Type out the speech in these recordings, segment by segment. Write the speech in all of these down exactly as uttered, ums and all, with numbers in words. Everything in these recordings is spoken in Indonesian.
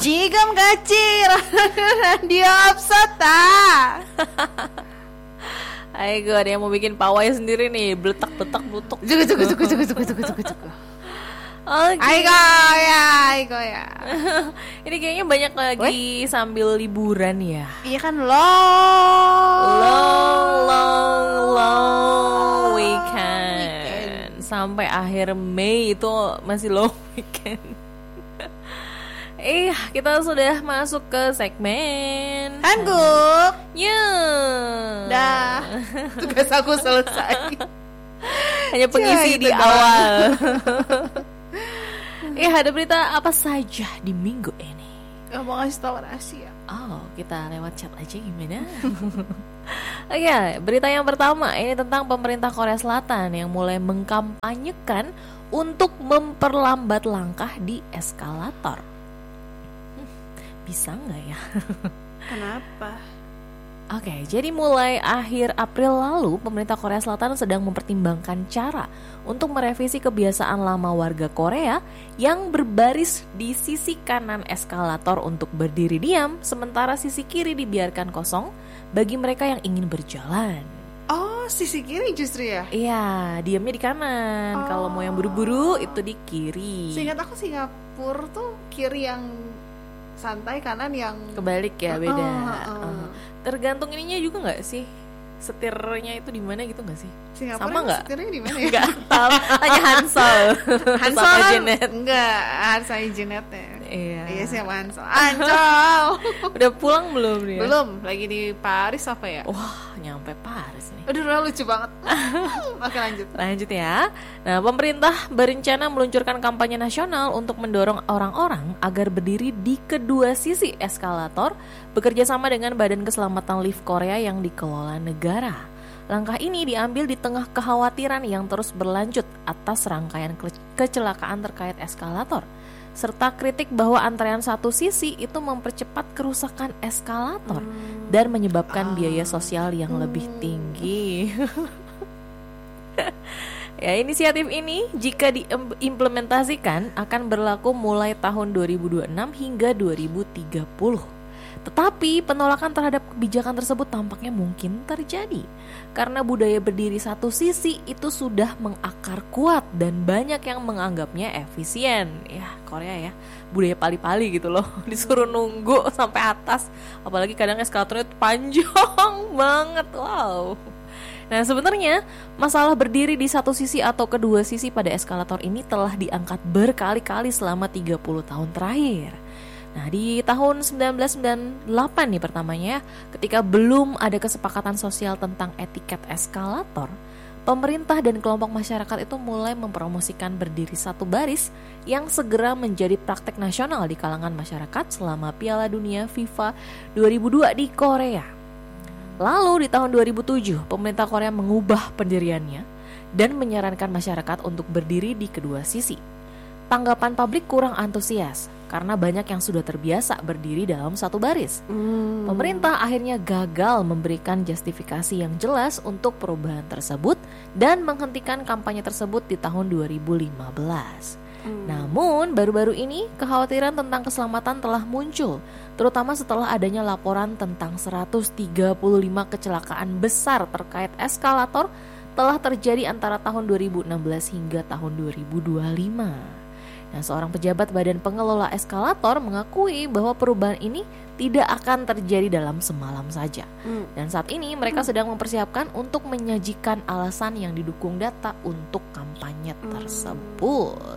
지금 같이 radio Apsata. Ayo, ada yang mau bikin pawai sendiri nih, beletak-beletak blutuk. Juga juga juga juga juga juga juga juga. Oke. Ayo ya, ayo ya. Ini kayaknya banyak lagi Wait. sambil liburan ya. Iya kan long, long, long, long weekend. weekend. Sampai akhir Mei itu masih long weekend. Eh, kita sudah masuk ke segmen Hanguk. Ya. Dah. Tugas aku selesai. Hanya pengisi di awal. Eh, ada berita apa saja di minggu ini? Gak mau ngasih tau rahasia. Oh, kita lewat chat aja gimana? Oke, okay, berita yang pertama ini tentang pemerintah Korea Selatan yang mulai mengkampanyekan untuk memperlambat langkah di eskalator. Bisa nggak ya? Kenapa? Oke, okay, jadi mulai akhir April lalu, pemerintah Korea Selatan sedang mempertimbangkan cara untuk merevisi kebiasaan lama warga Korea yang berbaris di sisi kanan eskalator untuk berdiri diam, sementara sisi kiri dibiarkan kosong bagi mereka yang ingin berjalan. Oh, sisi kiri justru ya? Iya, diamnya di kanan. Oh. Kalau mau yang buru-buru itu di kiri. Seingat aku Singapura tuh kiri yang santai, kanan yang kebalik ya, beda. Uh, uh, uh. Uh. Tergantung ininya juga nggak sih, setirnya itu di mana gitu nggak sih? Singapura sama nggak? Setirnya di mana ya? Nggak tahu. Tanya Hansol. Hansol sama kan? Janet. Enggak, Hansol Janetnya. Iya. Iya sih sama Hansol. Hansol. Udah pulang belum dia? Belum, lagi di Paris apa ya? Wah, nyampe Paris nih. Udah lucu banget. Oke, lanjut. Lanjut ya. Nah, pemerintah berencana meluncurkan kampanye nasional untuk mendorong orang-orang agar berdiri di kedua sisi eskalator, bekerja sama dengan Badan Keselamatan Lift Korea yang dikelola negara. Langkah ini diambil di tengah kekhawatiran yang terus berlanjut atas rangkaian ke- kecelakaan terkait eskalator, serta kritik bahwa antrean satu sisi itu mempercepat kerusakan eskalator hmm. dan menyebabkan ah. biaya sosial yang hmm. lebih tinggi. Ya, inisiatif ini jika diimplementasikan akan berlaku mulai tahun dua ribu dua puluh enam hingga dua ribu tiga puluh. Tetapi penolakan terhadap kebijakan tersebut tampaknya mungkin terjadi karena budaya berdiri satu sisi itu sudah mengakar kuat dan banyak yang menganggapnya efisien. Ya, Korea ya, budaya pali-pali gitu loh, disuruh nunggu sampai atas, apalagi kadang eskalatornya panjang banget. Wow. Nah, sebenarnya masalah berdiri di satu sisi atau kedua sisi pada eskalator ini telah diangkat berkali-kali selama tiga puluh tahun terakhir. Nah, di tahun sembilan belas sembilan puluh delapan nih pertamanya, ketika belum ada kesepakatan sosial tentang etiket eskalator, pemerintah dan kelompok masyarakat itu mulai mempromosikan berdiri satu baris yang segera menjadi praktek nasional di kalangan masyarakat selama Piala Dunia FIFA dua ribu dua di Korea. Lalu di tahun dua ribu tujuh, pemerintah Korea mengubah pendiriannya dan menyarankan masyarakat untuk berdiri di kedua sisi. Tanggapan publik kurang antusias karena banyak yang sudah terbiasa berdiri dalam satu baris. Hmm. Pemerintah akhirnya gagal memberikan justifikasi yang jelas untuk perubahan tersebut dan menghentikan kampanye tersebut di tahun dua ribu lima belas. Hmm. Namun baru-baru ini kekhawatiran tentang keselamatan telah muncul, terutama setelah adanya laporan tentang seratus tiga puluh lima kecelakaan besar terkait eskalator telah terjadi antara tahun dua ribu enam belas hingga tahun dua ribu dua puluh lima. Nah, seorang pejabat Badan Pengelola Eskalator mengakui bahwa perubahan ini tidak akan terjadi dalam semalam saja. Hmm. Dan saat ini mereka hmm. sedang mempersiapkan untuk menyajikan alasan yang didukung data untuk kampanye hmm. tersebut.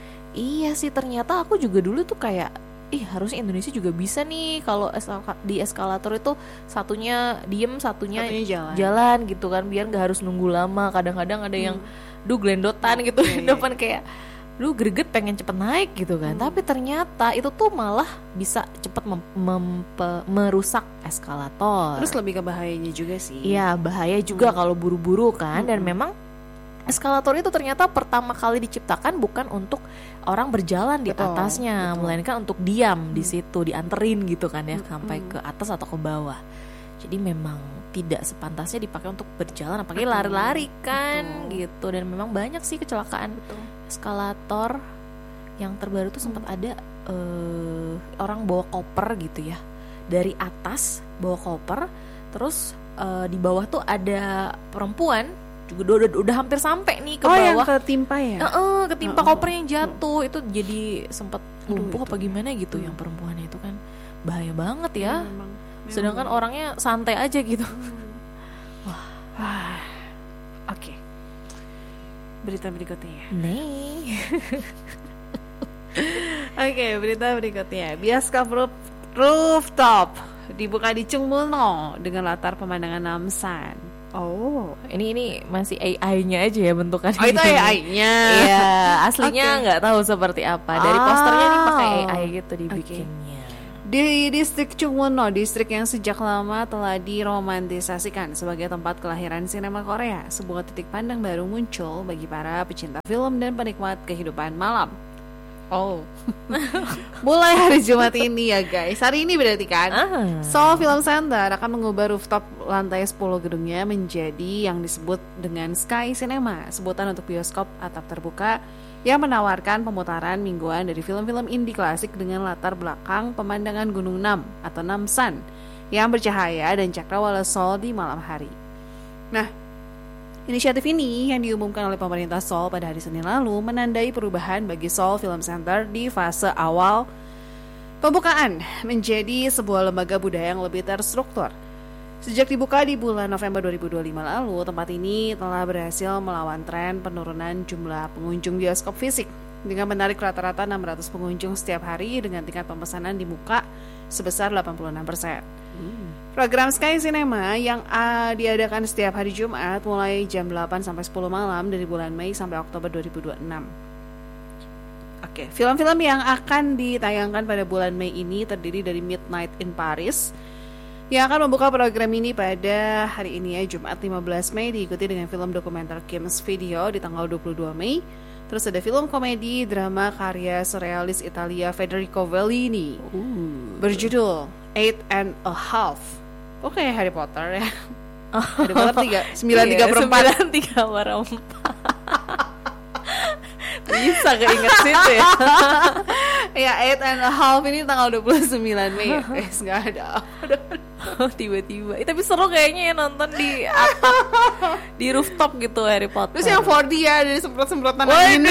Iya sih, ternyata aku juga dulu tuh kayak, ih harusnya Indonesia juga bisa nih kalau di eskalator itu satunya diem, satunya, satunya jalan. jalan gitu kan, biar nggak harus nunggu lama. Kadang-kadang ada hmm. yang duh gelendotan gitu di depan kayak lu greget pengen cepet naik gitu kan, hmm. tapi ternyata itu tuh malah bisa cepet mem- mem- merusak eskalator. Terus lebih ke bahayanya juga sih. Iya, bahaya juga hmm. kalau buru-buru kan. hmm. Dan memang eskalator itu ternyata pertama kali diciptakan bukan untuk orang berjalan di betul, atasnya, betul. melainkan untuk diam hmm. di situ, dianterin gitu kan ya, hmm. sampai ke atas atau ke bawah. Jadi memang tidak sepantasnya dipakai untuk berjalan, apalagi betul, lari-lari kan betul. gitu. Dan memang banyak sih kecelakaan betul. eskalator yang terbaru tuh sempat ada uh, orang bawa koper gitu ya, dari atas bawa koper, terus uh, di bawah tuh ada perempuan juga udah, udah hampir sampai nih ke oh, bawah. Oh yang ketimpa ya? Uh, uh, ketimpa uh, uh, koper yang jatuh uh, itu jadi sempat lumpuh apa gimana gitu. uh. Yang perempuannya itu kan bahaya banget ya. Uh, memang, memang Sedangkan memang. orangnya santai aja gitu. uh. Wah. Oke. Okay. Berita berikutnya. Nih. Oke, okay, berita berikutnya. Bioskop roof, rooftop dibuka di Chungmunho dengan latar pemandangan Namsan. Oh, ini ini masih A I-nya aja ya bentukannya. Oh, itu A I-nya. Iya, aslinya nggak okay. tahu seperti apa. Dari oh. posternya ini pakai A I gitu dibikinnya. Okay. Di distrik Chungmunho, distrik yang sejak lama telah diromantisasikan sebagai tempat kelahiran sinema Korea, sebuah titik pandang baru muncul bagi para pecinta film dan penikmat kehidupan malam. Oh, mulai hari Jumat ini ya guys. Hari ini berarti kan ah. Seoul Film Center akan mengubah rooftop lantai sepuluh gedungnya menjadi yang disebut dengan Sky Cinema, sebutan untuk bioskop atap terbuka yang menawarkan pemutaran mingguan dari film-film indie klasik dengan latar belakang pemandangan Gunung Nam atau Namsan yang bercahaya dan cakrawala Seoul di malam hari. Nah, inisiatif ini yang diumumkan oleh pemerintah Seoul pada hari Senin lalu menandai perubahan bagi Seoul Film Center di fase awal pembukaan menjadi sebuah lembaga budaya yang lebih terstruktur. Sejak dibuka di bulan November dua ribu dua puluh lima lalu, tempat ini telah berhasil melawan tren penurunan jumlah pengunjung bioskop fisik dengan menarik rata-rata enam ratus pengunjung setiap hari dengan tingkat pemesanan di muka sebesar delapan puluh enam persen. Hmm. Program Sky Cinema yang uh, diadakan setiap hari Jumat mulai jam delapan sampai sepuluh malam dari bulan Mei sampai Oktober dua ribu dua puluh enam. Oke, okay. Film-film yang akan ditayangkan pada bulan Mei ini terdiri dari Midnight in Paris yang akan membuka program ini pada hari ini ya, Jumat lima belas Mei, diikuti dengan film dokumenter Kim's Video di tanggal dua puluh dua Mei. Terus ada film komedi drama karya surrealis Italia Federico Fellini uh. berjudul Eight and a Half. Oke, okay, Harry Potter ya. Oh. Harry Potter tiga, sembilan tiga per empat. sembilan tiga per empat. Bisa keinget situ ya. Ya, Eight and a Half ini tanggal dua puluh sembilan Mei. Eh, nggak ada. Oh, tiba-tiba. Eh, tapi seru kayaknya ya nonton di atap, di rooftop gitu Harry Potter. Terus yang four D ya, dari semprot-semprotan angin.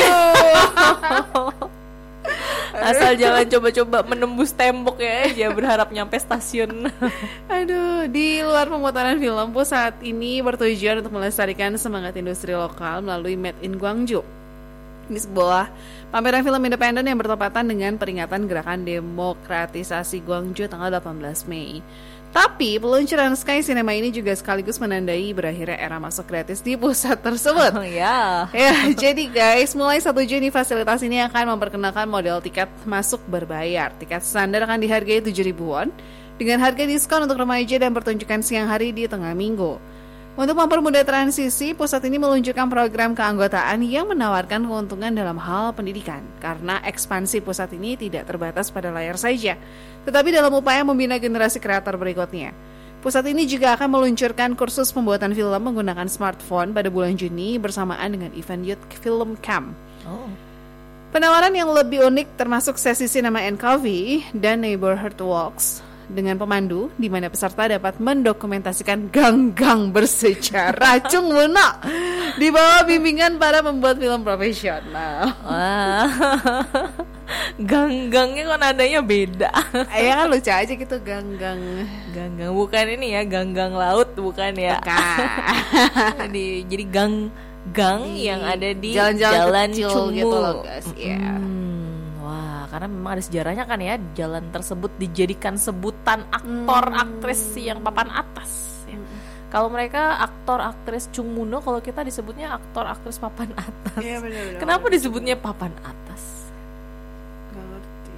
Asal jangan coba-coba menembus tembok ya, aja berharap nyampe stasiun. Aduh, di luar pemutaran film, pusat ini bertujuan untuk melestarikan semangat industri lokal melalui Made in Gwangju. Ini sebuah pameran film independen yang bertepatan dengan peringatan gerakan demokratisasi Gwangju tanggal delapan belas Mei. Tapi peluncuran Sky Cinema ini juga sekaligus menandai berakhirnya era masuk gratis di pusat tersebut. Oh ya. Ya, jadi guys, mulai satu Juni fasilitas ini akan memperkenalkan model tiket masuk berbayar. Tiket standar akan dihargai tujuh ribu won dengan harga diskon untuk remaja dan pertunjukan siang hari di tengah minggu. Untuk mempermudah transisi, pusat ini meluncurkan program keanggotaan yang menawarkan keuntungan dalam hal pendidikan. Karena ekspansi pusat ini tidak terbatas pada layar saja, tetapi dalam upaya membina generasi kreator berikutnya. Pusat ini juga akan meluncurkan kursus pembuatan film menggunakan smartphone pada bulan Juni bersamaan dengan event Youth Film Camp. Oh. Penawaran yang lebih unik termasuk sesi Cinema and Coffee dan Neighborhood Walks dengan pemandu di mana peserta dapat mendokumentasikan gang-gang bersejarah Chungmunho di bawah bimbingan para pembuat film profesional. Wah. Gang-gangnya kok nadanya beda. Ya kan lucu aja gitu, gang-gang. Gang-gang bukan ini ya, gang-gang laut bukan ya. Bukan. jadi jadi gang-gang yang ada di jalan-jalan jalan kecil Chungmu gitu loh guys. Iya. Hmm. Karena memang ada sejarahnya kan ya, jalan tersebut dijadikan sebutan aktor hmm. aktris yang papan atas ya. Hmm. Kalau mereka aktor aktris Chungmunho, kalau kita disebutnya aktor aktris papan atas. Ya, bener, bener, kenapa bener. disebutnya papan atas? Gak ngerti.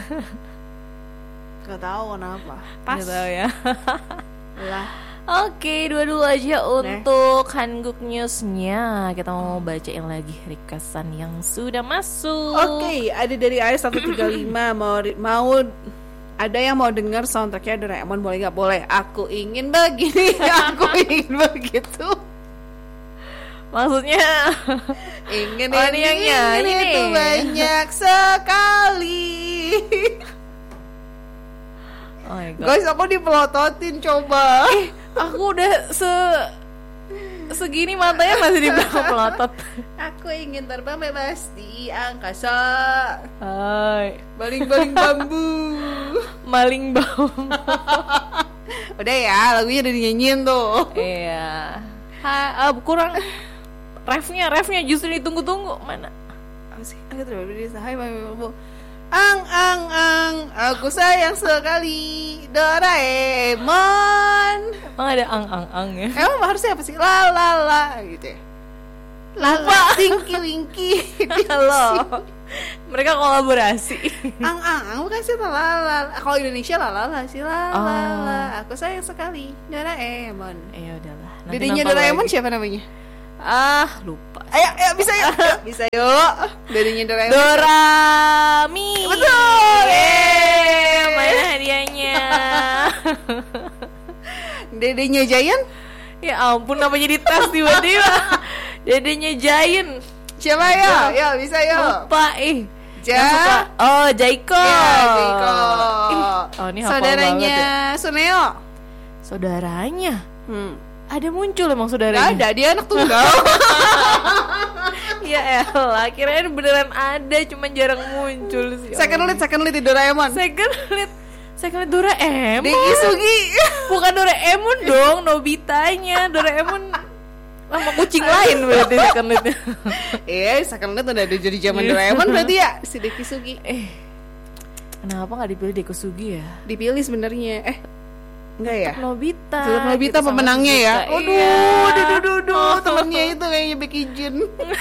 Gak tahu kenapa. Pas. Gak tahu ya. Lah. Oke, dua-dua aja untuk Hanguk News-nya. Kita mau bacain lagi requestan yang sudah masuk. Oke, ada dari A S seratus tiga puluh lima mau mau ada yang mau dengar soundtracknya Doraemon, boleh nggak? Boleh. Aku ingin begini, aku ingin begitu. Maksudnya ingin oh, ini yang nyanyi itu nih. banyak sekali. Oh my God. Guys, aku dipelototin coba. Eh, aku udah se segini matanya masih dibilang pelotot. Aku ingin terbang bebas di angkasa. Hai, Baling-baling bambu. maling bau. Udah ya, lagunya udah dinyanyiin tuh. Iya. Ha, uh, kurang refnya, refnya justru ditunggu-tunggu. Mana? Apa sih? Aku terlalu di Hai bambu. Ang ang ang, aku sayang sekali Doraemon. Emang ada ang-ang-ang ya? Emang harusnya apa sih? La la la gitu ya. La la, tinky winky. Halo. Mereka kolaborasi. Ang ang ang bukan sih la la la. Kalau Indonesia la la la sih la la la. Aku sayang sekali Doraemon. Ya udahlah. nanti Dedenya nonton Doraemon lagi. siapa namanya? Ah, lupa. Ayo, ayo bisa yuk. Ayo, bisa yuk. Dedenya Doraemon. Dorami. Betul. Yeay, mana hadiahnya? Dedenya Giant? Ya ampun, apa jadi tes tiba-tiba? Dedenya Giant. Siapa ya? Ya, bisa yuk. Lupa ih. Ja. Yang suka. Oh, Jaiko. Ya, Jiko. Ih, oh, ini hafal saudaranya banget ya. Suneo. Saudaranya. Hmm. Ada muncul emang Gak saudaranya. ada, dia anak tunggal. Ya elah, kirain beneran ada, cuman jarang muncul sih. Second lead, second lead di Doraemon. Second lead. Second lead Doraemon. Deki Sugi. Bukan Doraemon dong, Nobitanya. Doraemon sama kucing lain berarti second leadnya. Iya, second lead udah ada jadi zaman Doraemon berarti ya si Deki Sugi. Eh, kenapa nggak dipilih Deko Sugi ya? Dipilih sebenarnya. Eh, enggak ya? Nobita. Tetap Nobita gitu, sama pemenangnya si ya. Nobita. Aduh, Iya. duh, duh, duh, temennya itu kayaknya Becky Jin.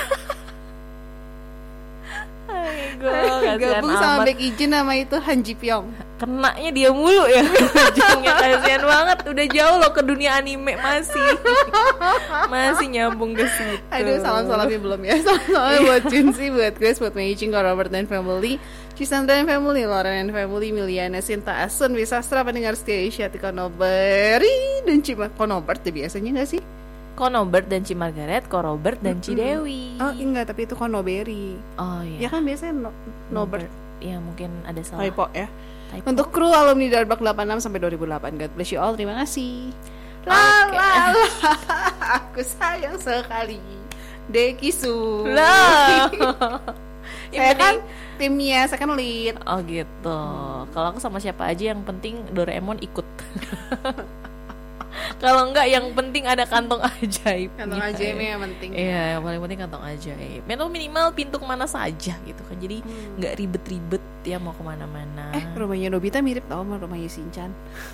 Aigoo, Gabung sama Becky Jin sama itu Han Ji Pyong. Kenanya dia mulu ya. Ujungnya kasihan banget. Udah jauh loh ke dunia anime masih. Masih nyambung ke situ. Aduh, salam-salamnya belum ya. Salam-salamnya buat Junsi, buat Grace, buat Meijing, Robert dan Family, Cisandra and Family, Lauren and Family, Miliana, Sinta, Asun, Wisastra, pendengar setia Asia, Tika Noberi, dan Cima Konobert tuh biasanya gak sih? Konobert dan Ci Margaret, Korobert dan Ci Dewi. Oh enggak, tapi itu Konoberi. Oh Ya iya. kan biasanya no, Nobert. Ya mungkin ada salah. Typo ya. Typo. Untuk kru alumni Darbak delapan puluh enam sampai dua ribu delapan. God bless you all. Terima kasih. La Oke. la la. Aku sayang sekali Deki Su. Lah. Saya kan timnya second lead. Oh gitu. Kalau aku sama siapa aja yang penting Doraemon ikut. Kalau enggak yang penting ada kantong ajaib. Kantong ajaibnya yang penting. Iya, yang paling penting kantong ajaib. Minimal minimal pintu kemana saja gitu kan. Jadi nggak ribet-ribet ya mau kemana-mana. Eh, rumahnya Nobita mirip tau sama rumahnya Shinchan.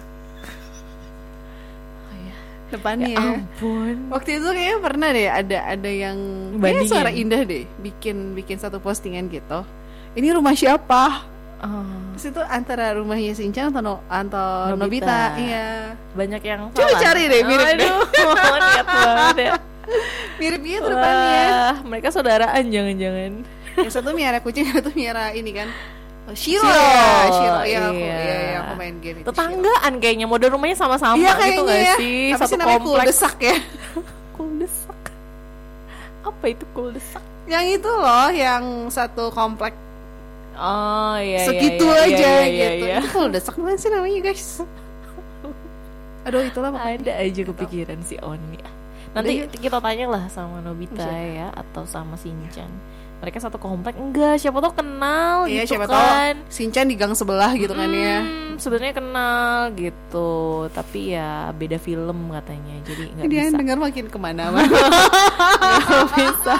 Oh, iya. Depannya. Ya ampun. Waktu itu kayaknya pernah deh ada ada yang kayaknya Bandingin. suara indah deh bikin bikin satu postingan gitu. Ini rumah siapa? Oh, Terus itu antara rumahnya Shinchan atau no, atau Nobita. Nobita. Iya. banyak yang Coba salah. cari deh, mirip deh. Aduh, niat banget ya. Mirip gitu depannya. Wah, mereka saudaraan jangan-jangan. Yang satu miara kucing, yang satu miara ini kan. Oh, Shiro. Shiro. Ya, Shiro. Iya, aku, Iya. iya, iya, aku main game itu. Tetanggaan kayaknya, model rumahnya sama-sama Iya gitu kayaknya gak ya. sih? Apa Satu sih namanya kompleks. kuldesak ya? Kuldesak. Apa itu kuldesak? Yang itu loh, yang satu komplek Oh iya segitu iya, iya, aja iya, iya, gitu. iya. Itu kuldesak bukan sih namanya guys? Aduh itulah pokoknya. Ada aja kepikiran si Oni. Nanti Udah, kita tanya lah sama Nobita Siapa? ya atau sama Shinchan. Mereka satu komplek enggak? Siapa tau kenal Iya gitu siapa kan? tahu Shinchan di gang sebelah gitu kan ya. Hmm, sebenarnya kenal gitu, tapi ya beda film katanya, jadi nggak Dia bisa. dengar makin kemana-mana. Nggak bisa.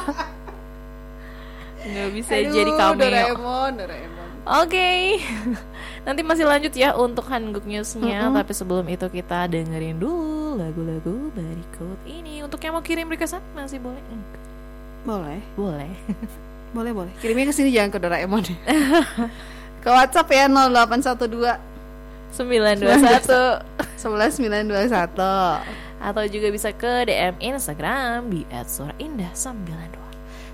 Nggak bisa Aduh, jadi cameo. Doraemon, Doraemon. Oke, nanti masih lanjut ya untuk Hanguk News-nya. Mm-mm. Tapi sebelum itu kita dengerin dulu lagu-lagu berikut ini. Untuk yang mau kirim requestan masih boleh? Enggak. Boleh, Boleh. boleh, boleh. Kirimnya ke sini jangan ke Doraemon. Ke WhatsApp ya nol delapan satu dua sembilan dua satu sebelas sembilan dua satu. atau juga bisa ke D M Instagram di et suraindah sembilan dua.